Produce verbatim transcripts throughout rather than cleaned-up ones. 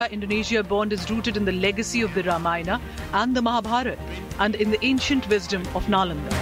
Indonesia bond is rooted in the legacy of the Ramayana and the Mahabharata and in the ancient wisdom of Nalanda.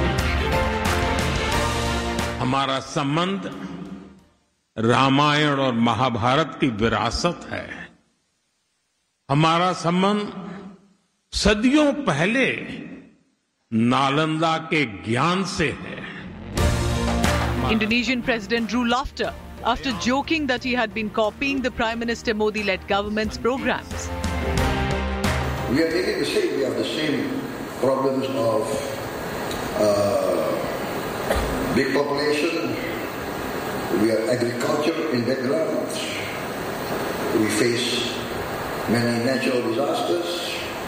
हमारा संबंध रामायण और महाभारत की विरासत है. हमारा संबंध सदियों पहले नालंदा के ज्ञान से है. Indonesian President drew laughter after joking that he had been copying the Prime Minister Modi-led government's programs. We are really the same. We have the same problems of uh, big population. We are agriculture in background. We face many natural disasters.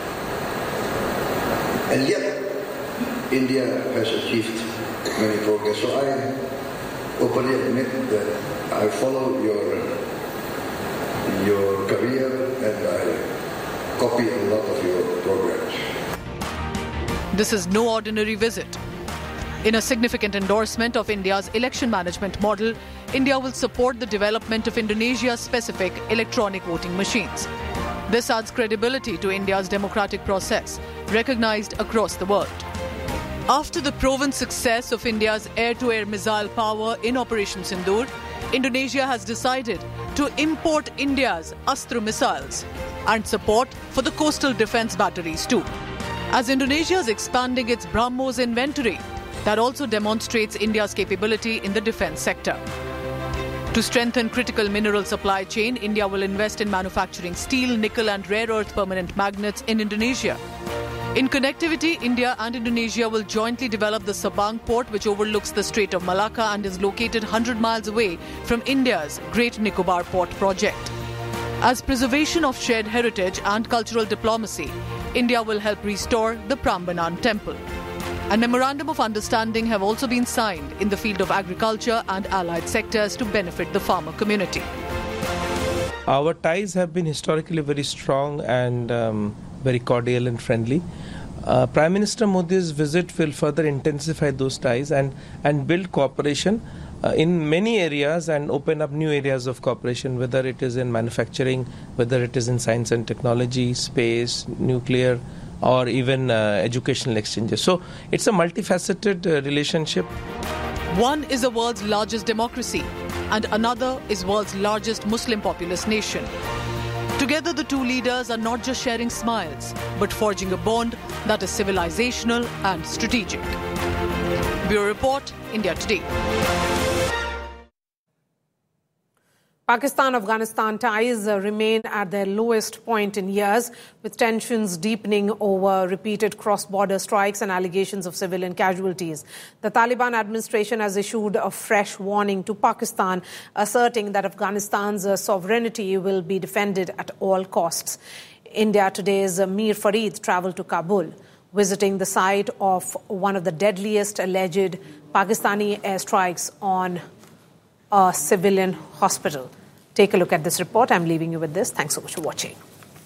And yet, India has achieved many progress. So I openly admit that I follow your your career and I copy a lot of your programs. This is no ordinary visit. In a significant endorsement of India's election management model, India will support the development of Indonesia-specific electronic voting machines. This adds credibility to India's democratic process, recognized across the world. After the proven success of India's air-to-air missile power in Operation Sindoor, Indonesia has decided to import India's Astra missiles and support for the coastal defense batteries too. As Indonesia is expanding its BrahMos inventory, that also demonstrates India's capability in the defense sector. To strengthen critical mineral supply chain, India will invest in manufacturing steel, nickel and rare earth permanent magnets in Indonesia. In connectivity, India and Indonesia will jointly develop the Sabang port, which overlooks the Strait of Malacca and is located one hundred miles away from India's Great Nicobar Port project. As preservation of shared heritage and cultural diplomacy, India will help restore the Prambanan temple. A memorandum of understanding have also been signed in the field of agriculture and allied sectors to benefit the farmer community. Our ties have been historically very strong and um, very cordial and friendly. Uh, Prime Minister Modi's visit will further intensify those ties and, and build cooperation uh, in many areas and open up new areas of cooperation, whether it is in manufacturing, whether it is in science and technology, space, nuclear, or even uh, educational exchanges. So it's a multifaceted uh, relationship. One is the world's largest democracy and another is world's largest Muslim populous nation. Together, the two leaders are not just sharing smiles, but forging a bond that is civilizational and strategic. Bureau Report, India Today. Pakistan-Afghanistan ties uh, remain at their lowest point in years, with tensions deepening over repeated cross-border strikes and allegations of civilian casualties. The Taliban administration has issued a fresh warning to Pakistan, asserting that Afghanistan's uh, sovereignty will be defended at all costs. India Today's uh, Mir Farid travelled to Kabul, visiting the site of one of the deadliest alleged Pakistani airstrikes on a civilian hospital. Take a look at this report. I'm leaving you with this. Thanks so much for watching.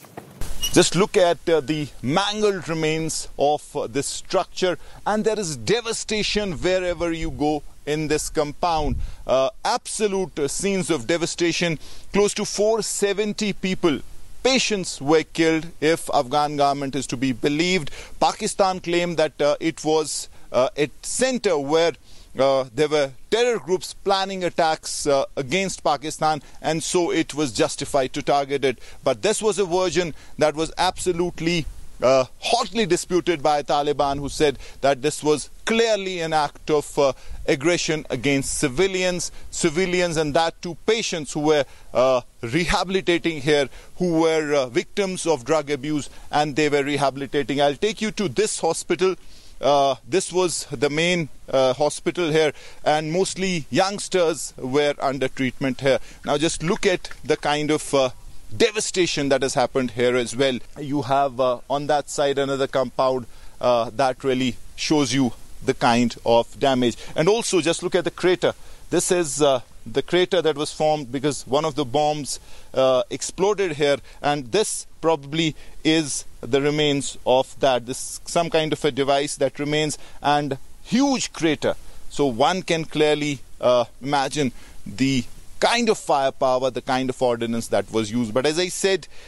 Just look at uh, the mangled remains of uh, this structure, and there is devastation wherever you go in this compound. Uh, absolute uh, scenes of devastation. Close to four hundred seventy people, patients, were killed, if Afghan government is to be believed. Pakistan claimed that uh, it was uh, a center where Uh, there were terror groups planning attacks uh, against Pakistan, and so it was justified to target it. But this was a version that was absolutely uh, hotly disputed by Taliban, who said that this was clearly an act of uh, aggression against civilians, civilians, and that to patients who were uh, rehabilitating here, who were uh, victims of drug abuse, and they were rehabilitating. I'll take you to this hospital. Uh, this was the main uh, hospital here, and mostly youngsters were under treatment here. Now just look at the kind of uh, devastation that has happened here as well. You have uh, on that side another compound uh, that really shows you the kind of damage. And also just look at the crater. This is uh, the crater that was formed because one of the bombs uh, exploded here, and this probably is the remains of that. This some kind of a device that remains, and huge crater. So one can clearly uh, imagine the kind of firepower, the kind of ordnance that was used. But as I said,